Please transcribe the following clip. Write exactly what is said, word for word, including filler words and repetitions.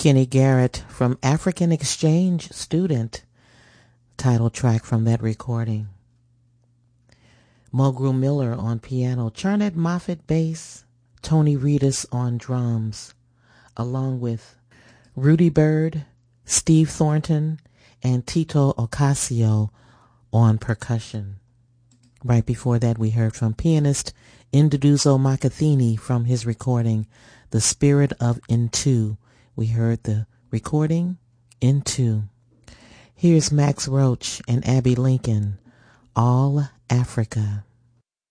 Kenny Garrett from African Exchange Student, title track from that recording. Mulgrew Miller on piano, Charnett Moffett bass, Tony Reedus on drums, along with Rudy Bird, Steve Thornton, and Tito Ocasio on percussion. Right before that, we heard from pianist Induduzo Makathini from his recording, The Spirit of Into. We heard the recording, Into. Here's Max Roach and Abby Lincoln, All Africa.